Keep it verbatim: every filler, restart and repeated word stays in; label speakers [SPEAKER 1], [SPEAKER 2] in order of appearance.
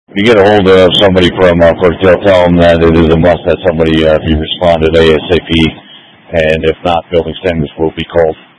[SPEAKER 1] If you get a hold of somebody from uh, Cortel, tell them that it is a must that somebody uh, be responded ASAP, and if not, building standards will be called.